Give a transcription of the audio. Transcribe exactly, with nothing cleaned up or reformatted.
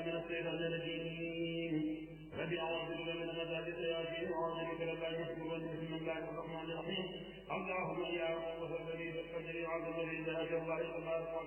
من الشيطان الرجيم رب أعوذ بك من همزات الشياطين وأعوذ بك رب أن يحضرون بسم الله الرحمن الرحيم اللهم يا قوة الذي بالقدر عظم الذات الله تبارك